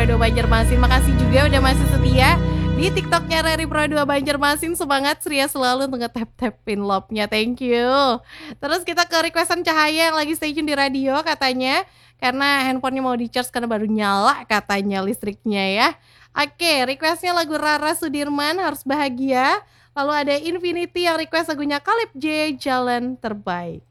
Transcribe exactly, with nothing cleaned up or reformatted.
dua Banjarmasin. Makasih juga udah masih setia di TikToknya Reri Pro dua Banjarmasin. Semangat ceria selalu untuk nge-tap-tapin love-nya. Thank you. Terus kita ke requestan Cahaya yang lagi stay tune di radio katanya. Karena handphonenya mau di-charge karena baru nyala katanya listriknya ya. Oke, requestnya lagu Rara Sudirman, Harus Bahagia. Lalu ada Infinity yang request lagunya Kalib J, Jalan Terbaik.